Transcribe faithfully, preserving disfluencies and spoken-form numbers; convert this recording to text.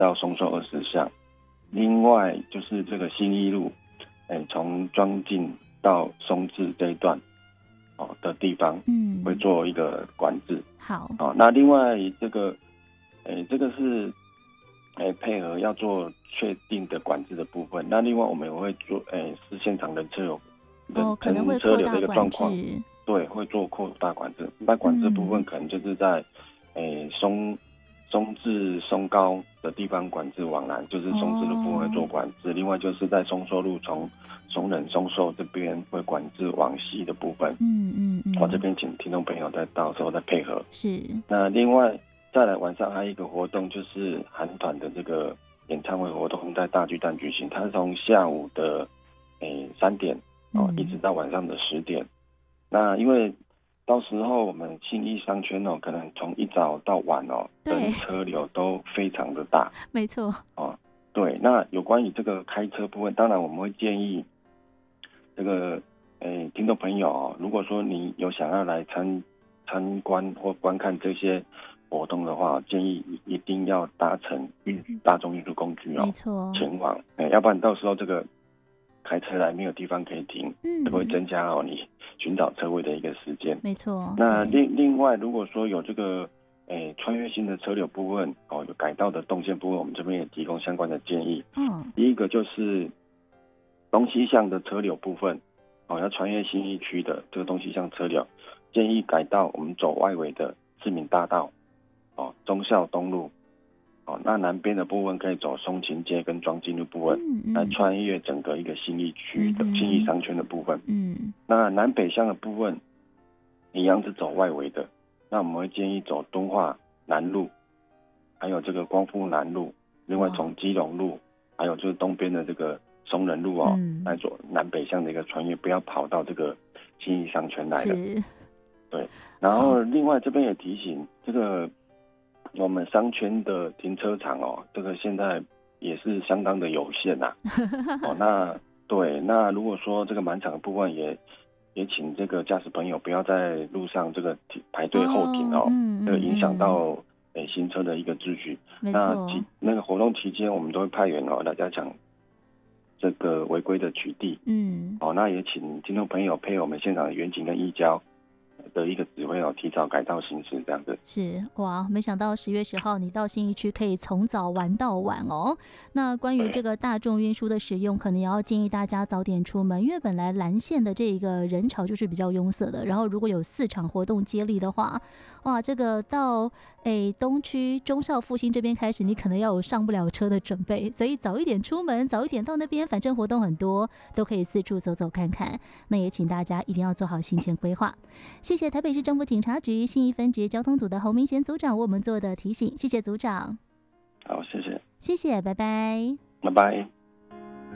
到松寿二十巷。另外就是这个新一路，哎，从庄敬到松治这一段哦的地方，嗯，会做一个管制。 好， 哦，那另外这个，哎，这个是，哎，配合要做确定的管制的部分。那另外我们也会做，哎，是现场人车有哦，可能会车流的一个扩大管状况， 制。 对，会做扩大管制。那管制部分可能就是在，哎，松松至松高的地方管制往来，就是松至的部分会做管制。哦、另外就是在松寿路从松仁、松寿这边会管制往西的部分。 嗯嗯嗯。 我这边请听众朋友再到时候再配合。 是。 那另外再来晚上还有一个活动，就是韩团的这个演唱会活动在大巨蛋举行，它是从下午的诶三点哦、嗯、一直到晚上的十点。那因为到时候我们信义商圈哦，可能从一早到晚哦，人车流都非常的大。 没错。 哦，对。那有关于这个开车部分，当然我们会建议这个诶听众朋友哦，如果说你有想要来参参观或观看这些活动的话，建议一定要搭乘运大众运输工具哦， 没错， 前往，欸，要不然到时候这个开车来没有地方可以停，嗯，就会增加哦你寻找车位的一个时间。 没错。 那另另外，如果说有这个诶穿越性的车流部分哦，有改道的动线部分，我们这边也提供相关的建议。嗯，第一个就是东西向的车流部分哦，要穿越信义区的这个东西向车流，建议改道我们走外围的市民大道。哦，忠孝东路，哦，那南边的部分可以走松勤街跟庄敬路部分，嗯嗯，来穿越整个一个信义区的信义商圈的部分。嗯，那南北向的部分一样是走外围的，那我们会建议走敦化南路，还有这个光复南路，另外从基隆路，还有就是东边的这个松仁路哦，嗯，来做南北向的一个穿越，不要跑到这个信义商圈来的。对，然后另外这边也提醒这个。我们商圈的停车场哦，这个现在也是相当的有限呐、啊。哦，那对，那如果说这个满场的部分也也请这个驾驶朋友不要在路上这个排队候停哦，这个、哦嗯、影响到诶、欸、行车的一个秩序。那那个活动期间，我们都会派员哦来加强这个违规的取缔。嗯，哦，那也请听众朋友配合我们现场的员警跟义交的一个指挥哦，提早改道行驶这样子。 是哇，没想到十月十号你到信义区可以从早玩到晚哦。那关于这个大众运输的使用，可能也要建议大家早点出门，因为本来蓝线的这个人潮就是比较拥塞的。然后如果有四场活动接力的话，哇，这个到诶东区忠孝复兴这边开始，你可能要有上不了车的准备，所以早一点出门，早一点到那边，反正活动很多，都可以四处走走看看。那也请大家一定要做好行前规划。谢谢台北市政府警察局信义分局交通组的侯明贤组长为我们做的提醒，谢谢组长。 好，谢谢， 谢谢，拜拜， 拜拜。